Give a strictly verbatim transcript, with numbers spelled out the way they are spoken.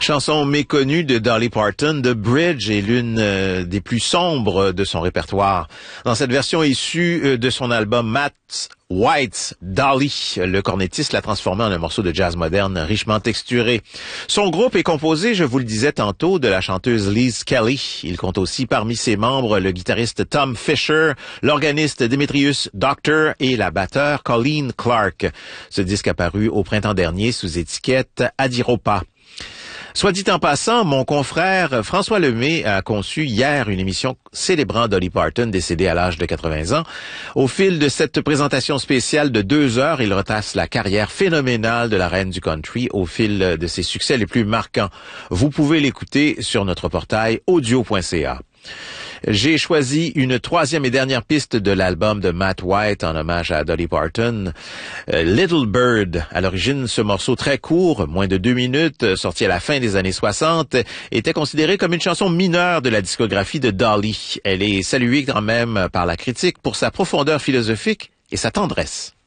Chanson méconnue de Dolly Parton, The Bridge est l'une euh, des plus sombres de son répertoire. Dans cette version issue euh, de son album Matt White's Dolly, le cornettiste l'a transformé en un morceau de jazz moderne richement texturé. Son groupe est composé, je vous le disais tantôt, de la chanteuse Liz Kelly. Il compte aussi parmi ses membres le guitariste Tom Fisher, l'organiste Demetrius Doctor et la batteur Colleen Clark. Ce disque a paru au printemps dernier sous étiquette Adiropa. Soit dit en passant, mon confrère François Lemay a conçu hier une émission célébrant Dolly Parton, décédée à l'âge de quatre-vingts ans. Au fil de cette présentation spéciale de deux heures, il retrace la carrière phénoménale de la reine du country au fil de ses succès les plus marquants. Vous pouvez l'écouter sur notre portail audio point c a. J'ai choisi une troisième et dernière piste de l'album de Matt White en hommage à Dolly Parton, euh, Little Bird. À l'origine, ce morceau très court, moins de deux minutes, sorti à la fin des années soixante, était considéré comme une chanson mineure de la discographie de Dolly. Elle est saluée quand même par la critique pour sa profondeur philosophique et sa tendresse.